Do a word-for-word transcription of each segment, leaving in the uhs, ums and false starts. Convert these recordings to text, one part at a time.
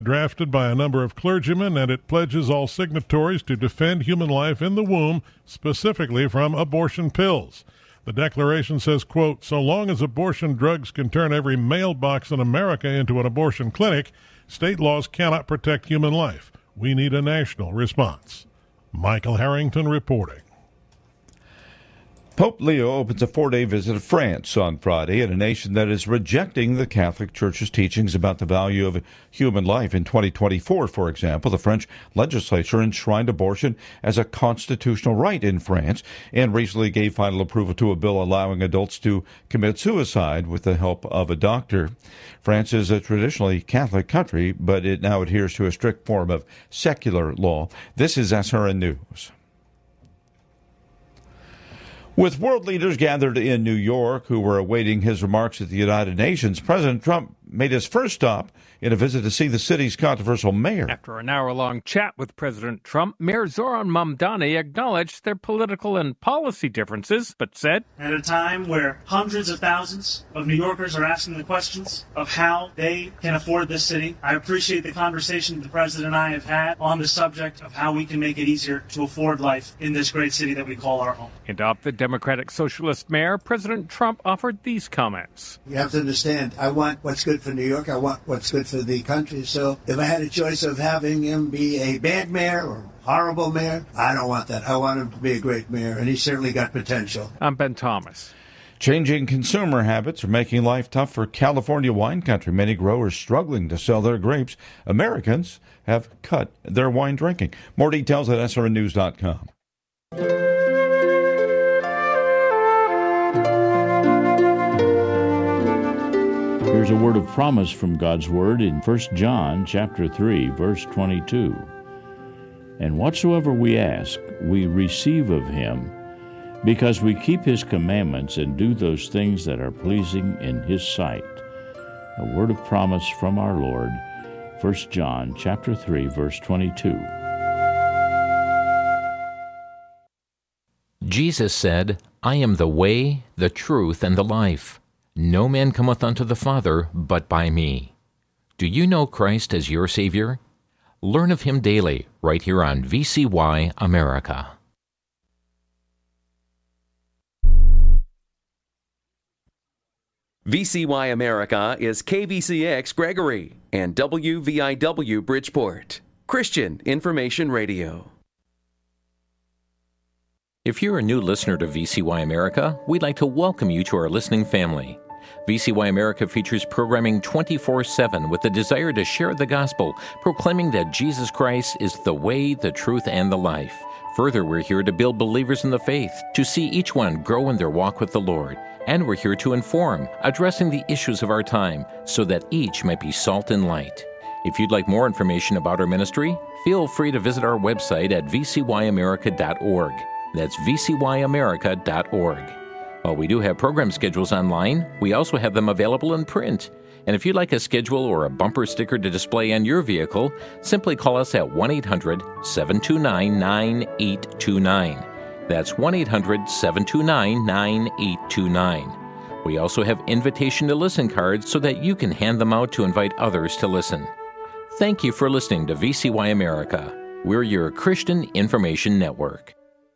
drafted by a number of clergymen, and it pledges all signatories to defend human life in the womb, specifically from abortion pills. The declaration says, quote, so long as abortion drugs can turn every mailbox in America into an abortion clinic, state laws cannot protect human life. We need a national response. Michael Harrington reporting. Pope Leo opens a four-day visit to France on Friday, in a nation that is rejecting the Catholic Church's teachings about the value of human life. In twenty twenty-four, for example, the French legislature enshrined abortion as a constitutional right in France and recently gave final approval to a bill allowing adults to commit suicide with the help of a doctor. France is a traditionally Catholic country, but it now adheres to a strict form of secular law. This is S R N News. With world leaders gathered in New York who were awaiting his remarks at the United Nations, President Trump made his first stop in a visit to see the city's controversial mayor. After an hour-long chat with President Trump, Mayor Zoran Mamdani acknowledged their political and policy differences, but said, at a time where hundreds of thousands of New Yorkers are asking the questions of how they can afford this city, I appreciate the conversation the President and I have had on the subject of how we can make it easier to afford life in this great city that we call our home. And of the Democratic Socialist mayor, President Trump offered these comments. You have to understand, I want what's good for New York. I want what's good for the country. So if I had a choice of having him be a bad mayor or horrible mayor, I don't want that. I want him to be a great mayor, and he's certainly got potential. I'm Ben Thomas. Changing consumer habits are making life tough for California wine country. Many growers struggling to sell their grapes. Americans have cut their wine drinking. More details at S R N news dot com. Here's a word of promise from God's Word in First John chapter three, verse twenty-two. And whatsoever we ask, we receive of him, because we keep his commandments and do those things that are pleasing in his sight. A word of promise from our Lord, First John chapter three, verse twenty-two. Jesus said, I am the way, the truth, and the life. No man cometh unto the Father but by me. Do you know Christ as your Savior? Learn of him daily, right here on V C Y America. V C Y America is K V C X Gregory and W V I W Bridgeport, Christian Information Radio. If you're a new listener to V C Y America, we'd like to welcome you to our listening family. V C Y America features programming twenty-four seven with the desire to share the gospel, proclaiming that Jesus Christ is the way, the truth, and the life. Further, we're here to build believers in the faith, to see each one grow in their walk with the Lord. And we're here to inform, addressing the issues of our time, so that each might be salt and light. If you'd like more information about our ministry, feel free to visit our website at v c y america dot org. That's v c y america dot org. While we do have program schedules online, we also have them available in print. And if you'd like a schedule or a bumper sticker to display on your vehicle, simply call us at one eight hundred seven two nine nine eight two nine. That's one eight hundred seven two nine nine eight two nine. We also have invitation to listen cards so that you can hand them out to invite others to listen. Thank you for listening to V C Y America. We're your Christian Information Network.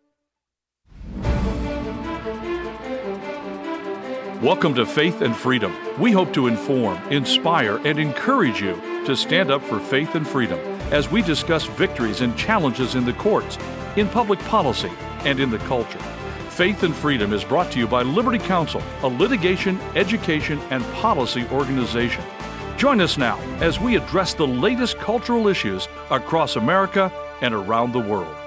Welcome to Faith and Freedom. We hope to inform, inspire, and encourage you to stand up for faith and freedom as we discuss victories and challenges in the courts, in public policy, and in the culture. Faith and Freedom is brought to you by Liberty Counsel, a litigation, education, and policy organization. Join us now as we address the latest cultural issues across America and around the world.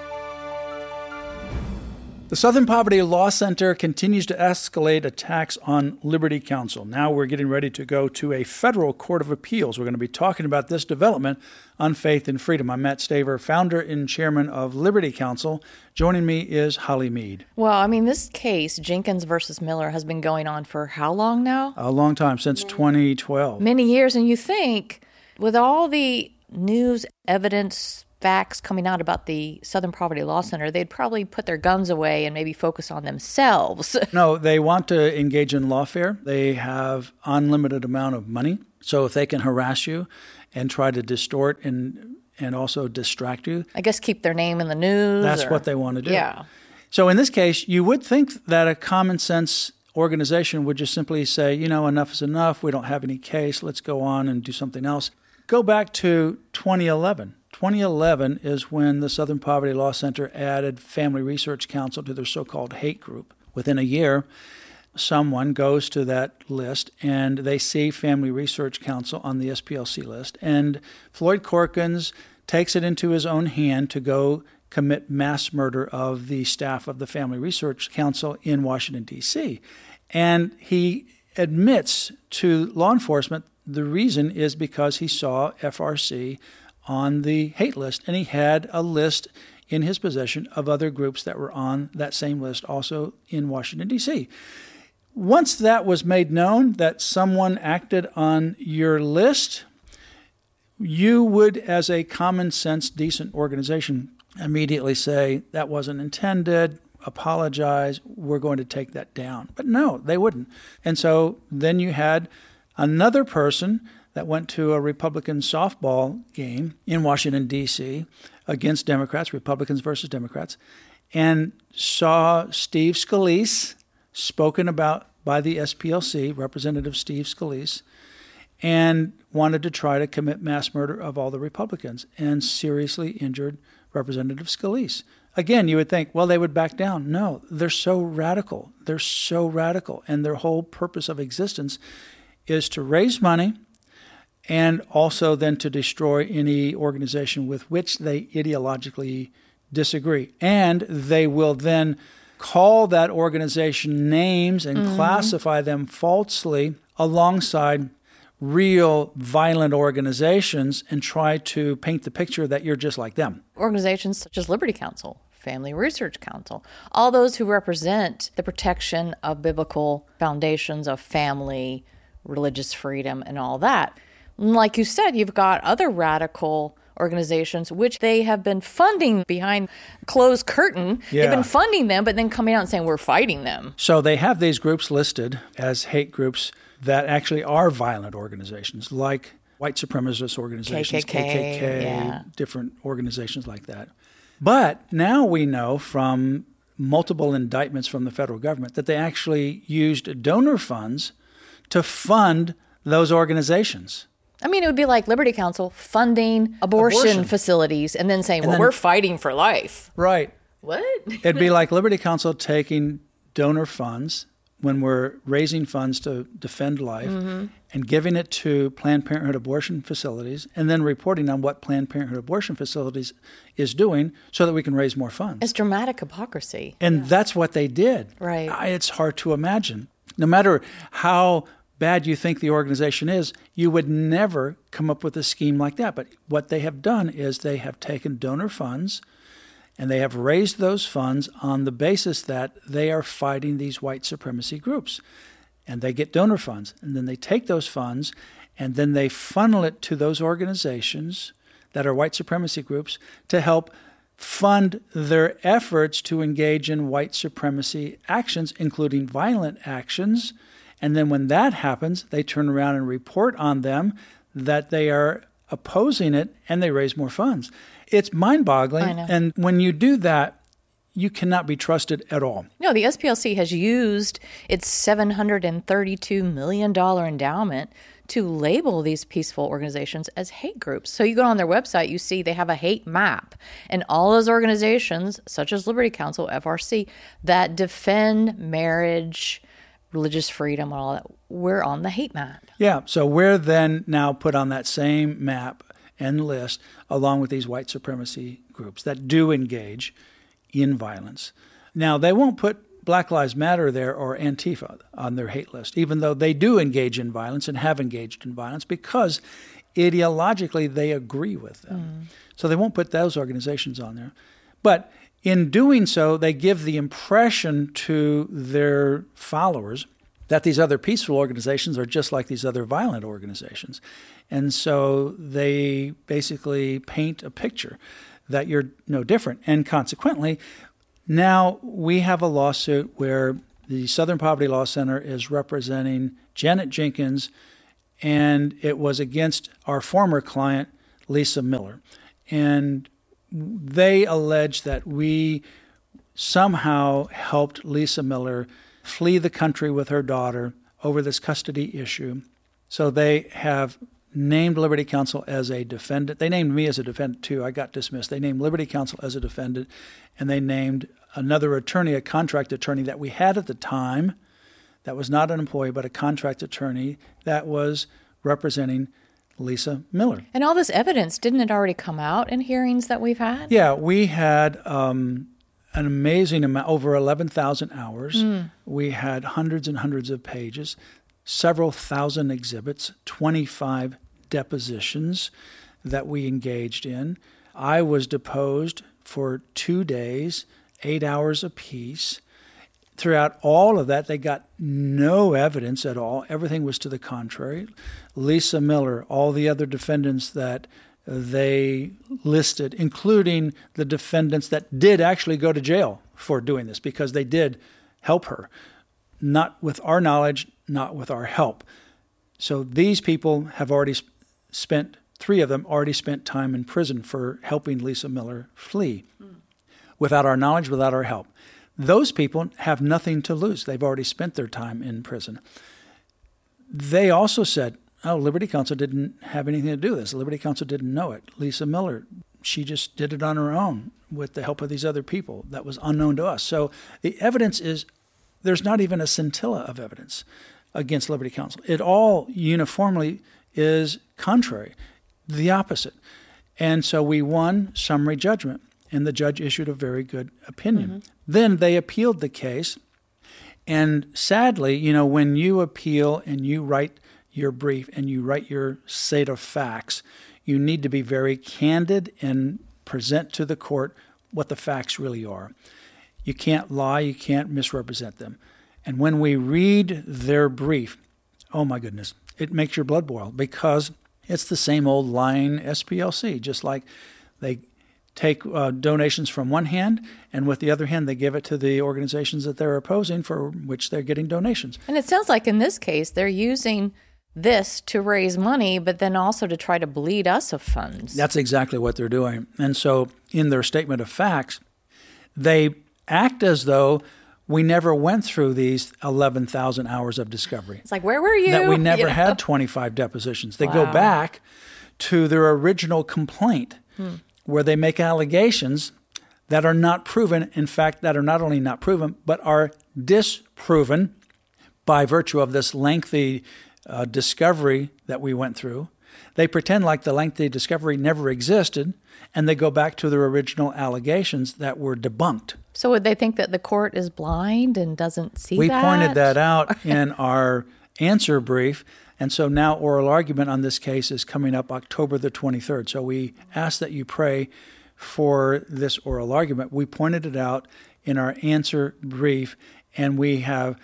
The Southern Poverty Law Center continues to escalate attacks on Liberty Counsel. Now we're getting ready to go to a federal court of appeals. We're going to be talking about this development on Faith and Freedom. I'm Matt Staver, founder and chairman of Liberty Counsel. Joining me is Holly Mead. Well, I mean, this case, Jenkins versus Miller, has been going on for how long now? A long time, since twenty twelve. Many years, and you think with all the news, evidence, facts coming out about the Southern Poverty Law Center, they'd probably put their guns away and maybe focus on themselves. No, they want to engage in lawfare. They have unlimited amount of money. So if they can harass you and try to distort and and also distract you. I guess keep their name in the news. That's or, what they want to do. Yeah. So in this case, you would think that a common sense organization would just simply say, you know, enough is enough. We don't have any case. Let's go on and do something else. Go back to twenty eleven. twenty eleven is when the Southern Poverty Law Center added Family Research Council to their so-called hate group. Within a year, someone goes to that list and they see Family Research Council on the S P L C list. And Floyd Corkins takes it into his own hand to go commit mass murder of the staff of the Family Research Council in Washington, D C. And he admits to law enforcement the reason is because he saw F R C on the hate list, and he had a list in his possession of other groups that were on that same list also in Washington, D C. Once that was made known that someone acted on your list, you would, as a common sense, decent organization, immediately say, that wasn't intended, apologize, we're going to take that down. But no, they wouldn't. And so then you had another person that went to a Republican softball game in Washington, D C against Democrats, Republicans versus Democrats, and saw Steve Scalise spoken about by the S P L C, Representative Steve Scalise, and wanted to try to commit mass murder of all the Republicans and seriously injured Representative Scalise. Again, you would think, well, they would back down. No, they're so radical. They're so radical. And their whole purpose of existence is to raise money and also then to destroy any organization with which they ideologically disagree. And they will then call that organization names and mm-hmm. classify them falsely alongside real violent organizations and try to paint the picture that you're just like them. Organizations such as Liberty Counsel, Family Research Council, all those who represent the protection of biblical foundations of family, religious freedom, and all that. Like you said, you've got other radical organizations which they have been funding behind closed curtain. Yeah. They've been funding them, but then coming out and saying we're fighting them. So they have these groups listed as hate groups that actually are violent organizations, like white supremacist organizations, K K K, K K K, yeah. different organizations like that. But now we know from multiple indictments from the federal government that they actually used donor funds to fund those organizations. I mean, it would be like Liberty Counsel funding abortion, abortion. facilities and then saying, and well, then, we're fighting for life. Right. What? It'd be like Liberty Counsel taking donor funds when we're raising funds to defend life mm-hmm. and giving it to Planned Parenthood abortion facilities and then reporting on what Planned Parenthood abortion facilities is doing so that we can raise more funds. It's dramatic hypocrisy. And yeah. that's what they did. Right. It's hard to imagine. No matter how bad you think the organization is, you would never come up with a scheme like that. But what they have done is they have taken donor funds and they have raised those funds on the basis that they are fighting these white supremacy groups. And they get donor funds. And then they take those funds and then they funnel it to those organizations that are white supremacy groups to help fund their efforts to engage in white supremacy actions, including violent actions. And then when that happens, they turn around and report on them that they are opposing it and they raise more funds. It's mind-boggling. I know. And when you do that, you cannot be trusted at all. No, the S P L C has used its seven hundred thirty-two million dollars endowment to label these peaceful organizations as hate groups. So you go on their website, you see they have a hate map. And all those organizations, such as Liberty Counsel, F R C, that defend marriage, religious freedom, and all that, we're on the hate map. Yeah, so we're then now put on that same map and list along with these white supremacy groups that do engage in violence. Now, they won't put Black Lives Matter there or Antifa on their hate list, even though they do engage in violence and have engaged in violence because ideologically they agree with them. Mm. So they won't put those organizations on there. But in doing so, they give the impression to their followers that these other peaceful organizations are just like these other violent organizations. And so they basically paint a picture that you're no different. And consequently, now we have a lawsuit where the Southern Poverty Law Center is representing Janet Jenkins and it was against our former client, Lisa Miller. And they allege that we somehow helped Lisa Miller flee the country with her daughter over this custody issue. So they have named Liberty Counsel as a defendant. They named me as a defendant, too. I got dismissed. They named Liberty Counsel as a defendant, and they named another attorney, a contract attorney that we had at the time, that was not an employee, but a contract attorney that was representing Lisa Miller. And all this evidence, didn't it already come out in hearings that we've had? Yeah, we had um, an amazing amount, over eleven thousand hours. Mm. We had hundreds and hundreds of pages, several thousand exhibits, twenty-five depositions that we engaged in. I was deposed for two days, eight hours apiece. Throughout all of that, they got no evidence at all. Everything was to the contrary. Lisa Miller, all the other defendants that they listed, including the defendants that did actually go to jail for doing this, because they did help her. Not with our knowledge, not with our help. So these people have already spent, three of them already spent time in prison for helping Lisa Miller flee. Mm. Without our knowledge, without our help. Those people have nothing to lose. They've already spent their time in prison. They also said, oh, Liberty Counsel didn't have anything to do with this. Liberty Counsel didn't know it. Lisa Miller, she just did it on her own with the help of these other people. That was unknown to us. So the evidence is, there's not even a scintilla of evidence against Liberty Counsel. It all uniformly is contrary, the opposite. And so we won summary judgment, and the judge issued a very good opinion. Mm-hmm. Then they appealed the case, and sadly, you know, when you appeal and you write your brief and you write your set of facts, you need to be very candid and present to the court what the facts really are. You can't lie, you can't misrepresent them. And when we read their brief, oh my goodness, it makes your blood boil, because it's the same old lying S P L C, just like they take uh, donations from one hand, and with the other hand, they give it to the organizations that they're opposing, for which they're getting donations. And it sounds like in this case, they're using this to raise money, but then also to try to bleed us of funds. That's exactly what they're doing. And so in their statement of facts, they act as though we never went through these eleven thousand hours of discovery. It's like, where were you? That we never you know? had twenty-five depositions. They Wow. go back to their original complaint, hmm. where they make allegations that are not proven, in fact, that are not only not proven, but are disproven by virtue of this lengthy uh, discovery that we went through. They pretend like the lengthy discovery never existed, and they go back to their original allegations that were debunked. So would they think that the court is blind and doesn't see we that? We pointed that out in our answer brief, and so now oral argument on this case is coming up October the twenty-third. So we ask that you pray for this oral argument. We pointed it out in our answer brief, and we have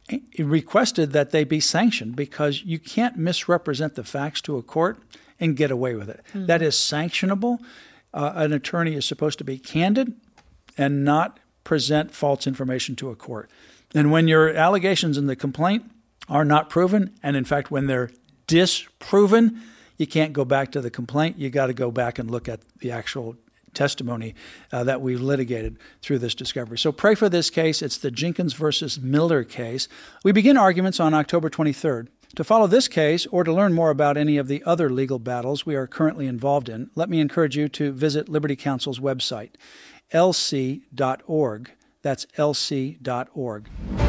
requested that they be sanctioned, because you can't misrepresent the facts to a court and get away with it. Mm-hmm. That is sanctionable. Uh, an attorney is supposed to be candid and not present false information to a court. And when your allegations in the complaint are not proven, and in fact, when they're disproven, you can't go back to the complaint. You got to go back and look at the actual testimony uh, that we've litigated through this discovery. So pray for this case. It's the Jenkins versus Miller case. We begin arguments on October twenty-third. To follow this case, or to learn more about any of the other legal battles we are currently involved in, let me encourage you to visit Liberty Counsel's website, L C dot org. That's L C dot org.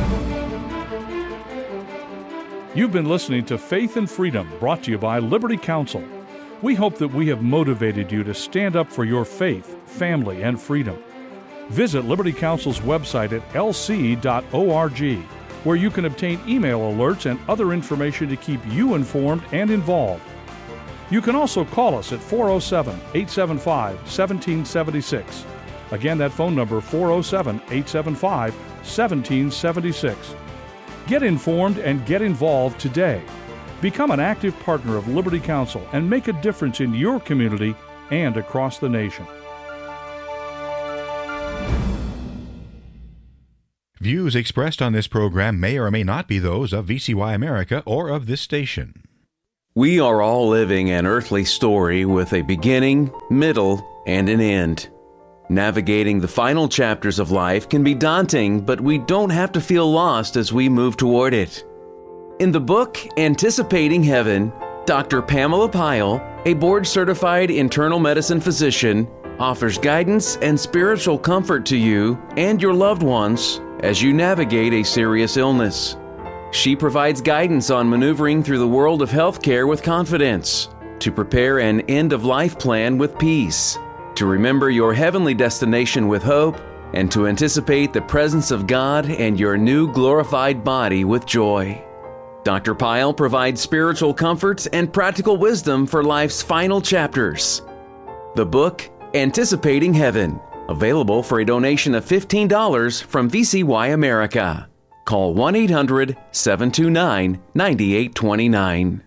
You've been listening to Faith and Freedom, brought to you by Liberty Counsel. We hope that we have motivated you to stand up for your faith, family, and freedom. Visit Liberty Counsel's website at L C dot org, where you can obtain email alerts and other information to keep you informed and involved. You can also call us at four oh seven, eight seven five, one seven seven six. Again, that phone number, four oh seven, eight seven five, one seven seven six. Get informed and get involved today. Become an active partner of Liberty Counsel and make a difference in your community and across the nation. Views expressed on this program may or may not be those of V C Y America or of this station. We are all living an earthly story with a beginning, middle, and an end. Navigating the final chapters of life can be daunting, but we don't have to feel lost as we move toward it. In the book, Anticipating Heaven, Doctor Pamela Pyle, a board-certified internal medicine physician, offers guidance and spiritual comfort to you and your loved ones as you navigate a serious illness. She provides guidance on maneuvering through the world of healthcare with confidence, to prepare an end-of-life plan with peace, to remember your heavenly destination with hope, and to anticipate the presence of God and your new glorified body with joy. Doctor Pyle provides spiritual comfort and practical wisdom for life's final chapters. The book, Anticipating Heaven, available for a donation of fifteen dollars from V C Y America. Call one eight hundred, seven two nine, nine eight two nine.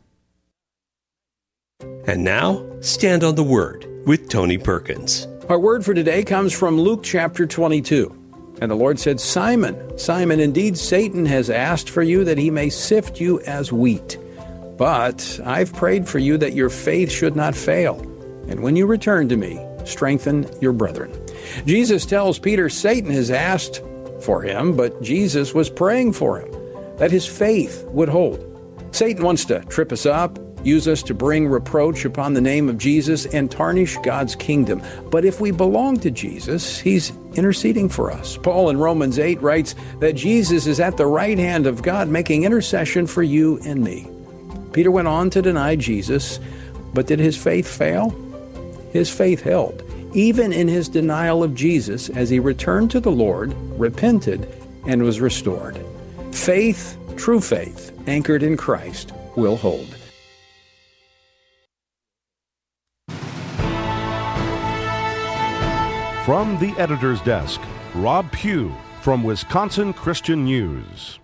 And now, Stand on the Word with Tony Perkins. Our word for today comes from Luke chapter twenty-two. And the Lord said, Simon, Simon, indeed Satan has asked for you that he may sift you as wheat. But I've prayed for you that your faith should not fail. And when you return to me, strengthen your brethren. Jesus tells Peter Satan has asked for him, but Jesus was praying for him, that his faith would hold. Satan wants to trip us up, use us to bring reproach upon the name of Jesus, and tarnish God's kingdom. But if we belong to Jesus, he's interceding for us. Paul in Romans eight writes that Jesus is at the right hand of God, making intercession for you and me. Peter went on to deny Jesus, but did his faith fail? His faith held, even in his denial of Jesus, as he returned to the Lord, repented, and was restored. Faith, true faith, anchored in Christ, will hold. From the editor's desk, Rob Pugh from Wisconsin Christian News.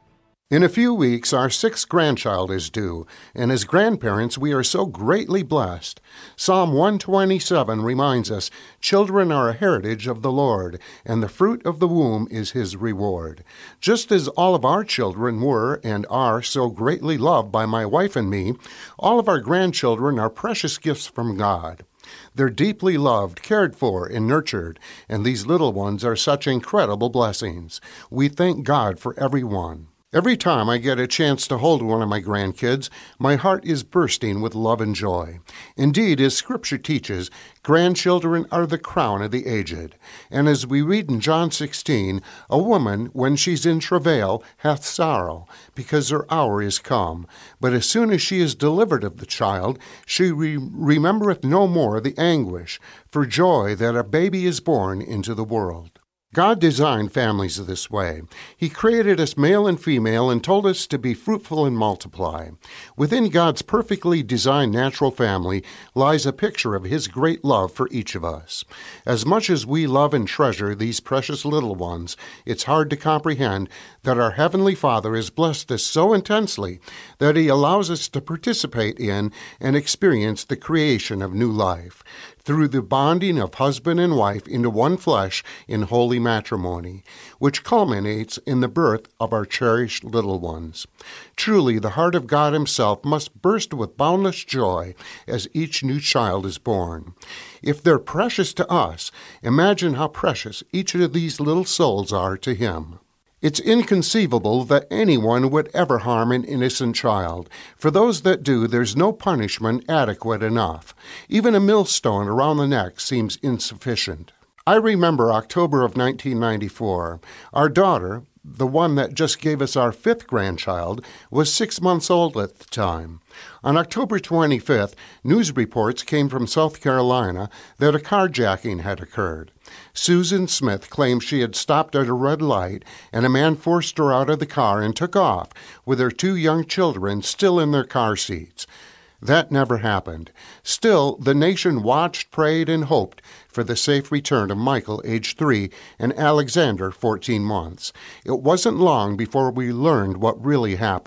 In a few weeks, our sixth grandchild is due, and as grandparents, we are so greatly blessed. Psalm one twenty-seven reminds us, children are a heritage of the Lord, and the fruit of the womb is his reward. Just as all of our children were and are so greatly loved by my wife and me, all of our grandchildren are precious gifts from God. They're deeply loved, cared for, and nurtured, and these little ones are such incredible blessings. We thank God for every one. Every time I get a chance to hold one of my grandkids, my heart is bursting with love and joy. Indeed, as Scripture teaches, grandchildren are the crown of the aged. And as we read in John sixteen, a woman, when she's in travail, hath sorrow, because her hour is come. But as soon as she is delivered of the child, she re- remembereth no more the anguish, for joy that a baby is born into the world. God designed families this way. He created us male and female and told us to be fruitful and multiply. Within God's perfectly designed natural family lies a picture of his great love for each of us. As much as we love and treasure these precious little ones, it's hard to comprehend that our Heavenly Father has blessed us so intensely that he allows us to participate in and experience the creation of new life through the bonding of husband and wife into one flesh in holy matrimony, which culminates in the birth of our cherished little ones. Truly, the heart of God himself must burst with boundless joy as each new child is born. If they're precious to us, imagine how precious each of these little souls are to him. It's inconceivable that anyone would ever harm an innocent child. For those that do, there's no punishment adequate enough. Even a millstone around the neck seems insufficient. I remember October of nineteen ninety-four. Our daughter, the one that just gave us our fifth grandchild, was six months old at the time. On October twenty-fifth, news reports came from South Carolina that a carjacking had occurred. Susan Smith claimed she had stopped at a red light, and a man forced her out of the car and took off, with her two young children still in their car seats. That never happened. Still, the nation watched, prayed, and hoped for the safe return of Michael, age three, and Alexander, fourteen months. It wasn't long before we learned what really happened.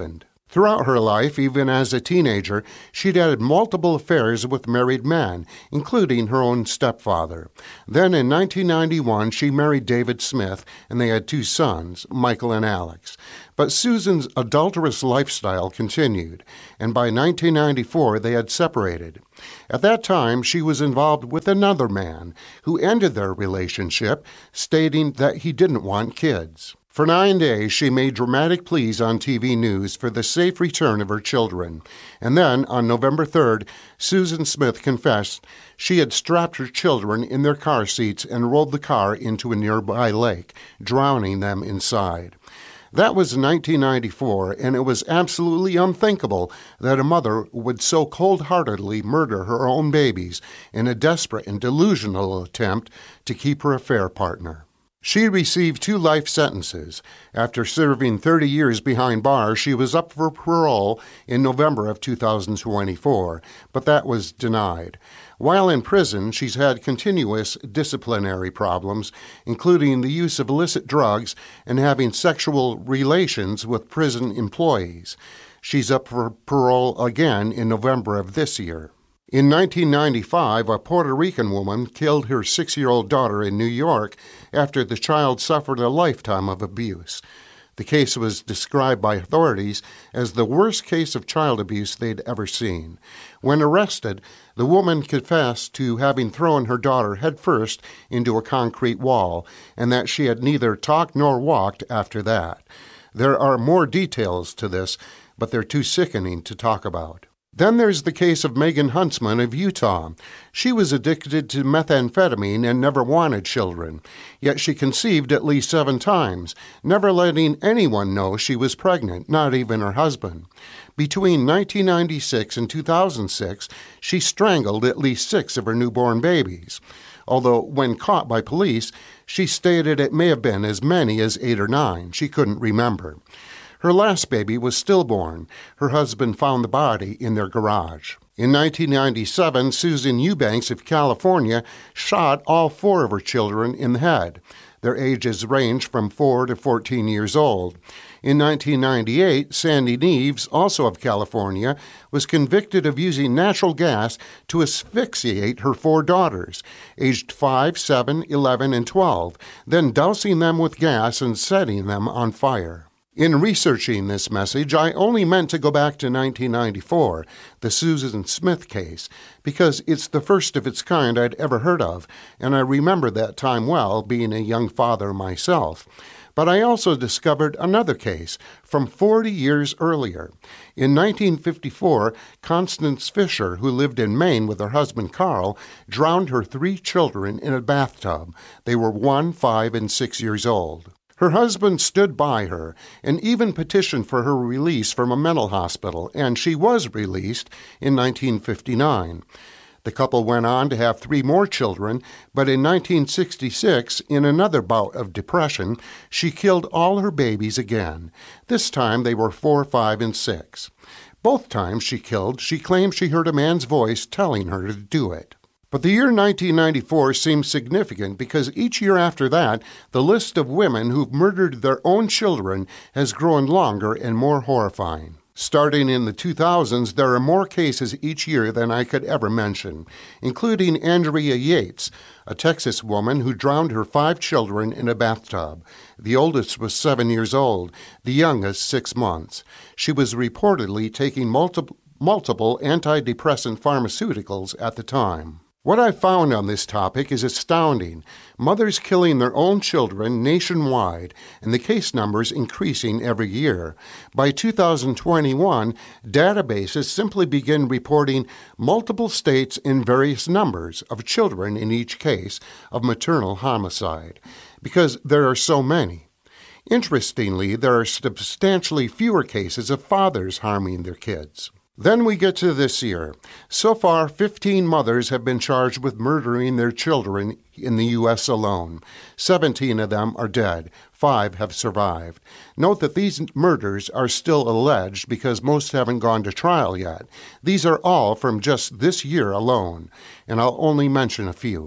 Throughout her life, even as a teenager, she'd had multiple affairs with married men, including her own stepfather. Then in nineteen ninety-one, she married David Smith, and they had two sons, Michael and Alex. But Susan's adulterous lifestyle continued, and by nineteen ninety-four, they had separated. At that time, she was involved with another man who ended their relationship, stating that he didn't want kids. For nine days, she made dramatic pleas on T V news for the safe return of her children. And then, on November third, Susan Smith confessed she had strapped her children in their car seats and rolled the car into a nearby lake, drowning them inside. That was nineteen ninety-four, and it was absolutely unthinkable that a mother would so cold-heartedly murder her own babies in a desperate and delusional attempt to keep her affair partner. She received two life sentences. After serving thirty years behind bars, she was up for parole in November of two thousand twenty-four, but that was denied. While in prison, she's had continuous disciplinary problems, including the use of illicit drugs and having sexual relations with prison employees. She's up for parole again in November of this year. In nineteen ninety-five, a Puerto Rican woman killed her six-year-old daughter in New York after the child suffered a lifetime of abuse. The case was described by authorities as the worst case of child abuse they'd ever seen. When arrested, the woman confessed to having thrown her daughter headfirst into a concrete wall and that she had neither talked nor walked after that. There are more details to this, but they're too sickening to talk about. Then there's the case of Megan Huntsman of Utah. She was addicted to methamphetamine and never wanted children, yet she conceived at least seven times, never letting anyone know she was pregnant, not even her husband. Between nineteen ninety-six and two thousand six, she strangled at least six of her newborn babies. Although, when caught by police, she stated it may have been as many as eight or nine. She couldn't remember. Her last baby was stillborn. Her husband found the body in their garage. In nineteen ninety-seven, Susan Eubanks of California shot all four of her children in the head. Their ages range from four to fourteen years old. In nineteen ninety-eight, Sandy Neves, also of California, was convicted of using natural gas to asphyxiate her four daughters, aged five, seven, eleven, and twelve, then dousing them with gas and setting them on fire. In researching this message, I only meant to go back to nineteen ninety-four, the Susan Smith case, because it's the first of its kind I'd ever heard of, and I remember that time well, being a young father myself. But I also discovered another case from forty years earlier. In nineteen fifty-four, Constance Fisher, who lived in Maine with her husband Carl, drowned her three children in a bathtub. They were one, five, and six years old. Her husband stood by her and even petitioned for her release from a mental hospital, and she was released in nineteen fifty-nine. The couple went on to have three more children, but in nineteen sixty-six, in another bout of depression, she killed all her babies again. This time they were four, five, and six. Both times she killed, she claimed she heard a man's voice telling her to do it. But the year nineteen ninety-four seems significant because each year after that, the list of women who've murdered their own children has grown longer and more horrifying. Starting in the two thousands, there are more cases each year than I could ever mention, including Andrea Yates, a Texas woman who drowned her five children in a bathtub. The oldest was seven years old, the youngest six months. She was reportedly taking multiple, multiple antidepressant pharmaceuticals at the time. What I found on this topic is astounding. Mothers killing their own children nationwide, and the case numbers increasing every year. By two thousand twenty-one, databases simply begin reporting multiple states in various numbers of children in each case of maternal homicide, because there are so many. Interestingly, there are substantially fewer cases of fathers harming their kids. Then we get to this year. So far, fifteen mothers have been charged with murdering their children in the U S alone. seventeen of them are dead. Five have survived. Note that these murders are still alleged because most haven't gone to trial yet. These are all from just this year alone, and I'll only mention a few.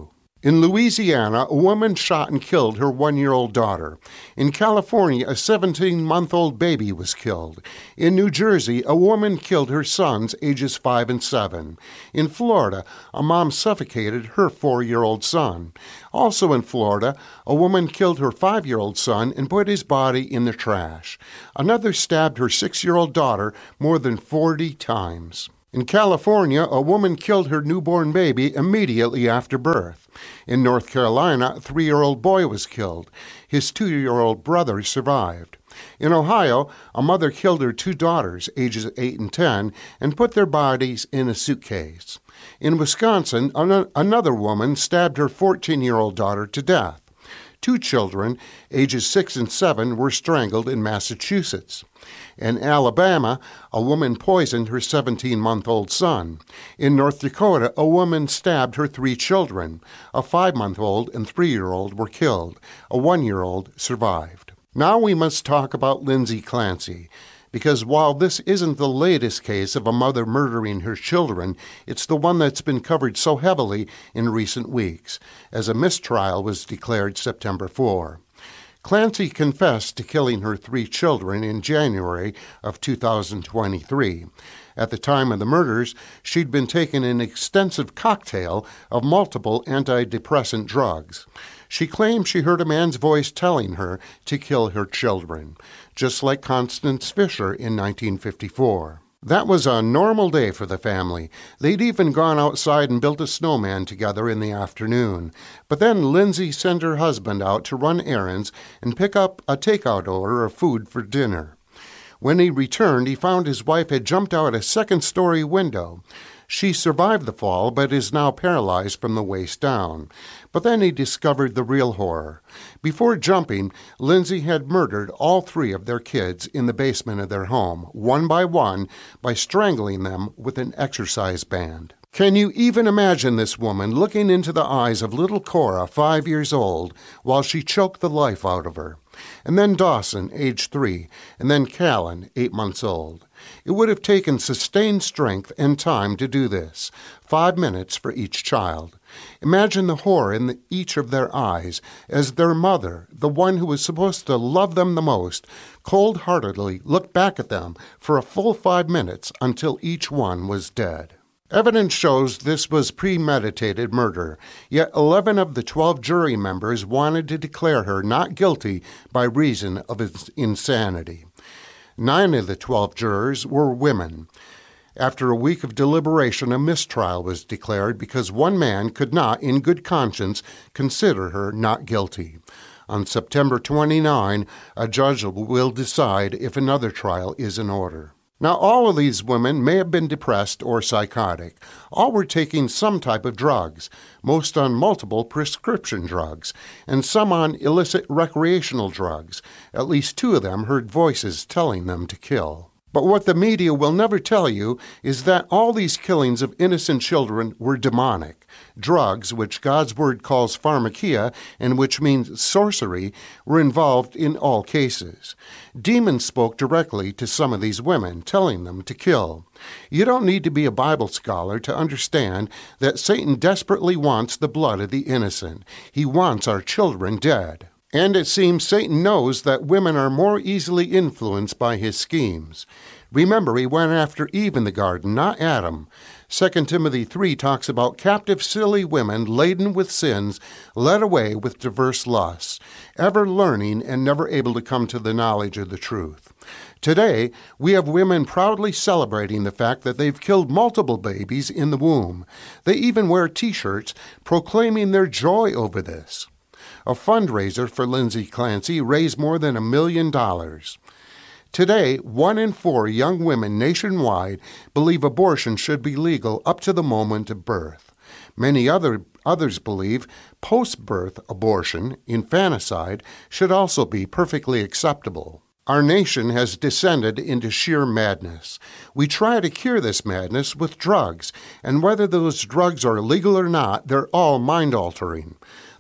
In Louisiana, a woman shot and killed her one-year-old daughter. In California, a seventeen-month-old baby was killed. In New Jersey, a woman killed her sons, ages five and seven. In Florida, a mom suffocated her four-year-old son. Also in Florida, a woman killed her five-year-old son and put his body in the trash. Another stabbed her six-year-old daughter more than forty times. In California, a woman killed her newborn baby immediately after birth. In North Carolina, a three-year-old boy was killed. His two-year-old brother survived. In Ohio, a mother killed her two daughters, ages eight and ten, and put their bodies in a suitcase. In Wisconsin, an- another woman stabbed her fourteen-year-old daughter to death. Two children, ages six and seven, were strangled in Massachusetts. In Alabama, a woman poisoned her seventeen-month-old son. In North Dakota, a woman stabbed her three children. A five-month-old and three-year-old were killed. A one-year-old survived. Now we must talk about Lindsay Clancy, because while this isn't the latest case of a mother murdering her children, it's the one that's been covered so heavily in recent weeks, as a mistrial was declared September fourth. Clancy confessed to killing her three children in January of two thousand twenty-three. At the time of the murders, she'd been taking an extensive cocktail of multiple antidepressant drugs. She claimed she heard a man's voice telling her to kill her children, just like Constance Fisher in nineteen fifty-four. That was a normal day for the family. They'd even gone outside and built a snowman together in the afternoon. But then Lindsay sent her husband out to run errands and pick up a takeout order of food for dinner. When he returned, he found his wife had jumped out a second-story window. She survived the fall, but is now paralyzed from the waist down. But then he discovered the real horror. Before jumping, Lindsay had murdered all three of their kids in the basement of their home, one by one, by strangling them with an exercise band. Can you even imagine this woman looking into the eyes of little Cora, five years old, while she choked the life out of her? And then Dawson, age three, and then Callan, eight months old. It would have taken sustained strength and time to do this, five minutes for each child. Imagine the horror in the, each of their eyes as their mother, the one who was supposed to love them the most, cold-heartedly looked back at them for a full five minutes until each one was dead. Evidence shows this was premeditated murder, yet eleven of the twelve jury members wanted to declare her not guilty by reason of its insanity. Nine of the twelve jurors were women. After a week of deliberation, a mistrial was declared because one man could not, in good conscience, consider her not guilty. On September twenty-ninth, a judge will decide if another trial is in order. Now, all of these women may have been depressed or psychotic. All were taking some type of drugs, most on multiple prescription drugs, and some on illicit recreational drugs. At least two of them heard voices telling them to kill. But what the media will never tell you is that all these killings of innocent children were demonic. Drugs, which God's Word calls pharmakia, and which means sorcery, were involved in all cases. Demons spoke directly to some of these women, telling them to kill. You don't need to be a Bible scholar to understand that Satan desperately wants the blood of the innocent. He wants our children dead. And it seems Satan knows that women are more easily influenced by his schemes. Remember, he went after Eve in the garden, not Adam. Second Timothy three talks about captive silly women laden with sins, led away with diverse lusts, ever learning and never able to come to the knowledge of the truth. Today, we have women proudly celebrating the fact that they've killed multiple babies in the womb. They even wear T-shirts proclaiming their joy over this. A fundraiser for Lindsay Clancy raised more than a million dollars. Today, one in four young women nationwide believe abortion should be legal up to the moment of birth. Many other, others believe post-birth abortion, infanticide, should also be perfectly acceptable. Our nation has descended into sheer madness. We try to cure this madness with drugs, and whether those drugs are legal or not, they're all mind-altering.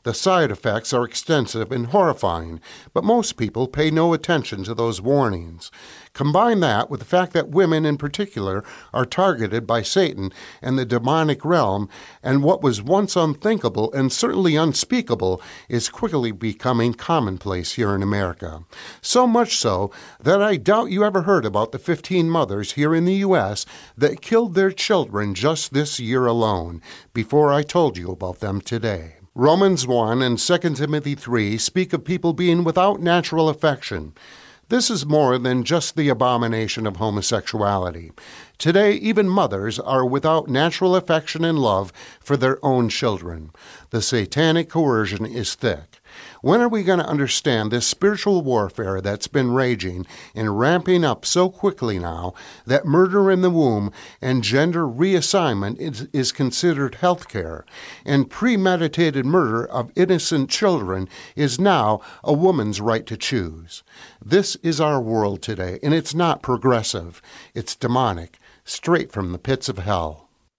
The side effects are extensive and horrifying, but most people pay no attention to those warnings. Combine that with the fact that women in particular are targeted by Satan and the demonic realm, and what was once unthinkable and certainly unspeakable is quickly becoming commonplace here in America. So much so that I doubt you ever heard about the fifteen mothers here in the U S that killed their children just this year alone, before I told you about them today. Romans one and Second Timothy three speak of people being without natural affection. This is more than just the abomination of homosexuality. Today, even mothers are without natural affection and love for their own children. The satanic coercion is thick. When are we going to understand this spiritual warfare that's been raging and ramping up so quickly now that murder in the womb and gender reassignment is, is considered health care, and premeditated murder of innocent children is now a woman's right to choose? This is our world today, and it's not progressive. It's demonic, straight from the pits of hell.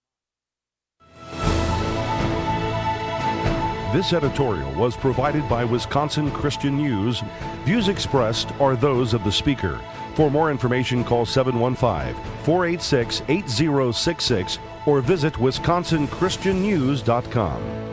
This editorial was provided by Wisconsin Christian News. Views expressed are those of the speaker. For more information, call seven one five, four eight six, eight zero six six or visit wisconsin christian news dot com.